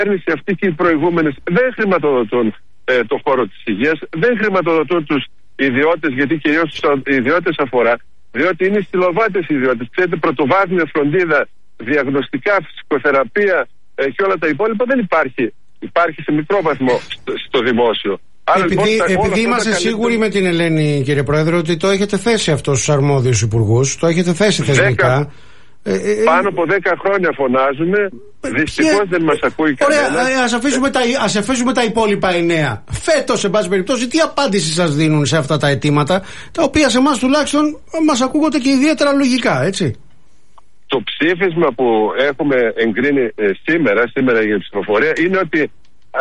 κυβέρνηση αυτή και οι προηγούμενες δεν χρηματοδοτούν το χώρο της υγείας, δεν χρηματοδοτούν τους ιδιώτες, γιατί κυρίως τους ιδιώτες αφορά, διότι είναι στυλοβάτες οι ιδιώτες. Ξέρετε, πρωτοβάθμια φροντίδα, διαγνωστικά, φυσικοθεραπεία και όλα τα υπόλοιπα δεν υπάρχει. Υπάρχει σε μικρό βαθμό στο δημόσιο. Επειδή είμαστε σίγουροι με την Ελένη, κύριε Πρόεδρε, ότι το έχετε θέσει αυτό στους αρμόδιους υπουργούς, το έχετε θέσει θεσμικά. Πάνω από 10 χρόνια φωνάζουμε. Δυστυχώς δεν μας ακούει κανένας. Ωραία, ας αφήσουμε τα υπόλοιπα 9. Φέτος, σε πάση περιπτώσει, τι απάντηση σας δίνουν σε αυτά τα αιτήματα, τα οποία σε εμάς τουλάχιστον μας ακούγονται και ιδιαίτερα λογικά, έτσι? Το ψήφισμα που έχουμε εγκρίνει σήμερα για ψηφοφορία είναι ότι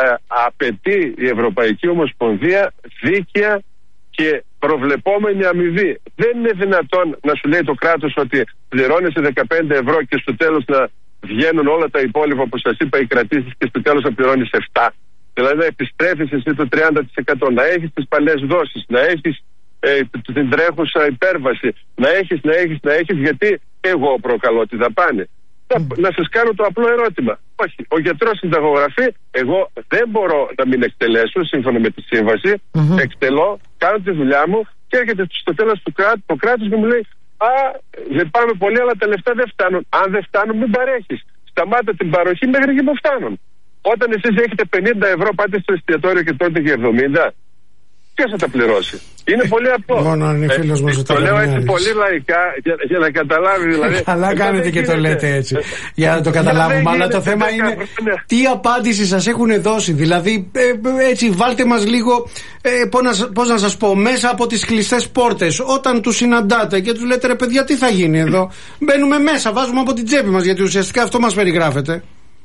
απαιτεί η Ευρωπαϊκή Ομοσπονδία δίκαια και προβλεπόμενη αμοιβή. Δεν είναι δυνατόν να σου λέει το κράτος ότι πληρώνεσαι 15 ευρώ και στο τέλος να βγαίνουν όλα τα υπόλοιπα που σας είπα οι κρατήσεις και στο τέλος να πληρώνεις 7. Δηλαδή να επιστρέφεις εσύ το 30%, να έχεις τις παλιές δόσεις, να έχεις την τρέχουσα υπέρβαση, να έχεις, γιατί εγώ προκαλώ τη δαπάνη. Να σας κάνω το απλό ερώτημα. Όχι, ο γιατρός συνταγογραφεί, εγώ δεν μπορώ να μην εκτελέσω σύμφωνα με τη σύμβαση, εκτελώ, κάνω τη δουλειά μου και έρχεται στο τέλος το κράτος και μου λέει λυπάμαι πολύ αλλά τα λεφτά δεν φτάνουν. Αν δεν φτάνουν μην παρέχεις. Σταμάτα την παροχή μέχρι και που φτάνουν. Όταν εσείς έχετε 50 ευρώ πάτε στο εστιατόριο και τότε για 70, ποιος θα τα πληρώσει? Είναι πολύ απλό. Μόνο αν είναι φίλος μας το λέω έτσι πολύ λαϊκά για να καταλάβει. Δηλαδή, καλά κάνετε και το λέτε έτσι. Για να το καταλάβουμε. Αλλά το θέμα είναι τι απάντηση σας έχουν δώσει. Δηλαδή, έτσι, βάλτε μας λίγο, πώς να σας πω, μέσα από τις κλειστές πόρτες. Όταν τους συναντάτε και τους λέτε ρε παιδιά, τι θα γίνει εδώ? Μπαίνουμε μέσα, βάζουμε από την τσέπη μας, γιατί ουσιαστικά αυτό μας περιγράφεται.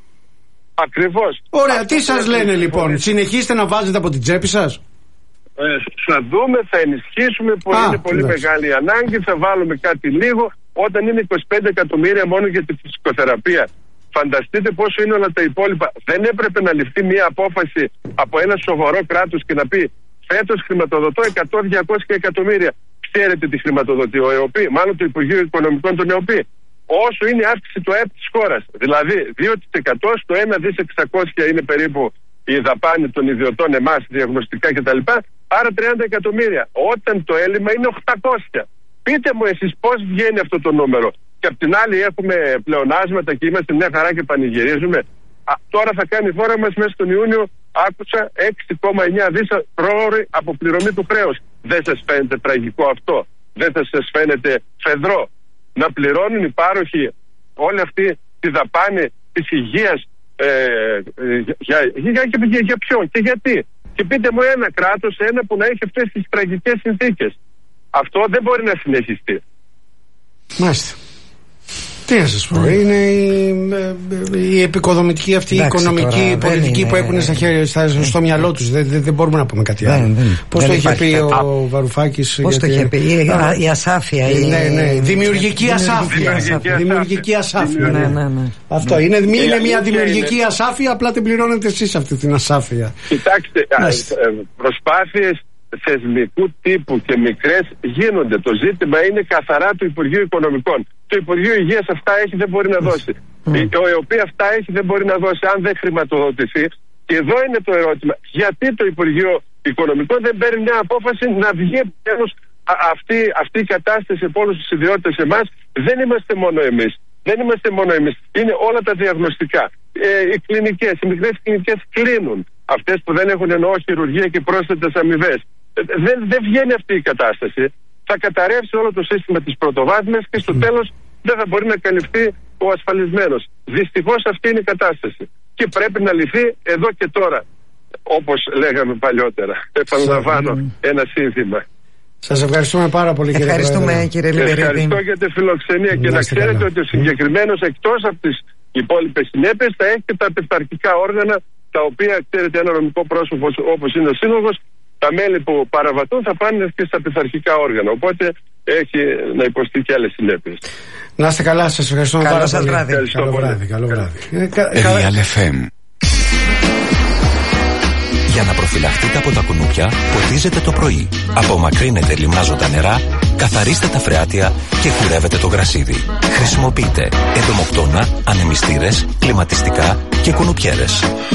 Ακριβώς. Ωραία, τι σας λένε λοιπόν? Συνεχίστε να βάζετε από την τσέπη σας. Θα δούμε, θα ενισχύσουμε που είναι πολύ μεγάλη ανάγκη, θα βάλουμε κάτι λίγο. Όταν είναι 25 εκατομμύρια μόνο για τη φυσικοθεραπεία, φανταστείτε πόσο είναι όλα τα υπόλοιπα. Δεν έπρεπε να ληφθεί μια απόφαση από ένα σοβαρό κράτος και να πει φέτος χρηματοδοτώ 100-200 εκατομμύρια. Ξέρετε τι χρηματοδοτεί ο ΕΟΠΗ, μάλλον το Υπουργείο Οικονομικών των ΕΟΠΗ? Όσο είναι η αύξηση του ΑΕΠ της χώρας. Δηλαδή 2% στο 1 δις 600 είναι περίπου η δαπάνη των ιδιωτών εμάς, διαγνωστικά κτλ. Άρα 30 εκατομμύρια. Όταν το έλλειμμα είναι 800. Πείτε μου εσείς πώς βγαίνει αυτό το νούμερο. Και απ' την άλλη έχουμε πλεονάσματα και είμαστε μια χαρά και πανηγυρίζουμε. Τώρα θα κάνει η χώρα μας μέσα στον Ιούνιο, άκουσα 6,9 δις πρόωρη αποπληρωμή του χρέους. Δεν σας φαίνεται τραγικό αυτό? Δεν θα σας φαίνεται φεδρό να πληρώνουν οι πάροχοι όλη αυτή τη δαπάνη της υγείας? Για ποιον και γιατί? Και πείτε μου ένα κράτος, ένα που να έχει αυτές τις τραγικές συνθήκες. Αυτό δεν μπορεί να συνεχιστεί. Μάλιστα. Τι να σας πω, είναι η επικοδομητική αυτή η οικονομική πολιτική που έχουν στο μυαλό τους. Δεν μπορούμε να πούμε κάτι άλλο. Πώς το είχε πει ο Βαρουφάκης? Πώς το είχε πει? Η ασάφεια. Ναι, δημιουργική ασάφεια. Δημιουργική ασάφεια. Αυτό είναι μια δημιουργική ασάφεια, απλά την πληρώνετε εσείς αυτή την ασάφεια. Κοιτάξτε, προσπάθειες θεσμικού τύπου και μικρές γίνονται. Το ζήτημα είναι καθαρά του Υπουργείου Οικονομικών. Το Υπουργείο Υγείας αυτά έχει, δεν μπορεί να δώσει. Ο ΕΟΠΗ αυτά έχει, δεν μπορεί να δώσει αν δεν χρηματοδοτηθεί. Και εδώ είναι το ερώτημα. Γιατί το Υπουργείο Οικονομικών δεν παίρνει μια απόφαση να βγει επιτέλους αυτή η κατάσταση από όλους τους ιδιώτες εμάς? Δεν είμαστε μόνο εμείς. Δεν είμαστε μόνο εμείς. Είναι όλα τα διαγνωστικά. Οι κλινικές, οι μικρές κλινικές κλείνουν. Αυτές που δεν έχουν εννοώ χειρουργία και πρόσθετες αμοιβές. Δεν βγαίνει αυτή η κατάσταση. Θα καταρρεύσει όλο το σύστημα της πρωτοβάθμιας και στο τέλος δεν θα μπορεί να καλυφθεί ο ασφαλισμένος. Δυστυχώς αυτή είναι η κατάσταση. Και πρέπει να λυθεί εδώ και τώρα. Όπως λέγαμε παλιότερα. Επαναλαμβάνω ένα σύνθημα. Σας ευχαριστούμε πάρα πολύ, κύριε Πρόεδρε. Ευχαριστούμε, κύριε Λιβερίδη. Ευχαριστώ για τη φιλοξενία και να ξέρετε ότι ο συγκεκριμένος εκτός από τις υπόλοιπες συνέπειες θα έχει και τα πειθαρχικά όργανα, τα οποία ξέρετε ένα νομικό πρόσωπο όπως είναι ο Σύλλογος, τα μέλη που παραβατούν θα πάνε και στα πειθαρχικά όργανα. Οπότε έχει να υποστεί και άλλες συνέπειες. Να είστε καλά, σας ευχαριστούμε πάρα πολύ. Καλό βράδυ. Real FM. Για να προφυλαχτείτε από τα κουνούπια, ποτίζετε το πρωί. Απομακρύνετε λιμάζοντα νερά Καθαρίστε τα φρεάτια και χουρεύετε το γρασίδι. Χρησιμοποιείτε εντομοκτώνα, ανεμιστήρες, κλιματιστικά και κουνουπιέρες.